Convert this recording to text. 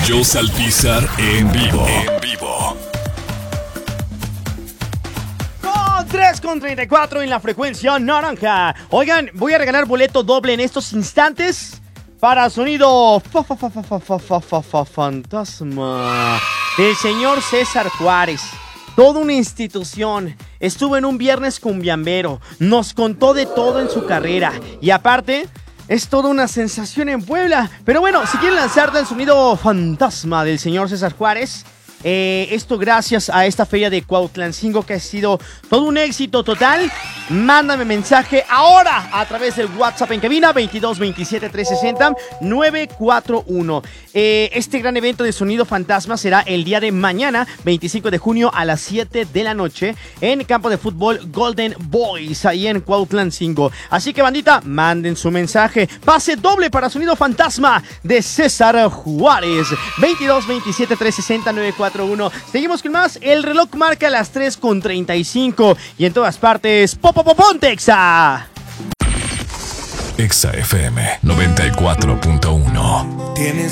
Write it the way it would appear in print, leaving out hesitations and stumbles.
Joss Alpizar en vivo. 3:34 en la frecuencia naranja. Oigan, voy a regalar boleto doble en estos instantes para sonido fantasma del señor César Juárez. Toda una institución. Estuvo en un viernes cumbiambero. Nos contó de todo en su carrera. Y aparte, es toda una sensación en Puebla. Pero bueno, si quieren lanzarte el sonido fantasma del señor César Juárez, esto gracias a esta feria de Cuautlancingo que ha sido todo un éxito total. Mándame mensaje ahora a través del WhatsApp en cabina 22 27 360 941. Este gran evento de sonido fantasma será el día de mañana, 25 de junio a las 7 de la noche en el campo de fútbol Golden Boys, ahí en Cuautlancingo. Así que, bandita, manden su mensaje. Pase doble para sonido fantasma de César Juárez. 22 27 360 941. Seguimos con más. El reloj marca las 3:35 y en todas partes, ¡Ponte Exa! Exa FM 94.1. Tienes